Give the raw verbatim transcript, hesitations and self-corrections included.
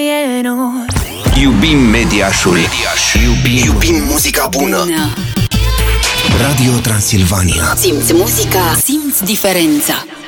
Iubim Mediașul. Mediaș. Iubim, iubim muzica bună. Radio Transilvania. Simți muzica, simți diferența.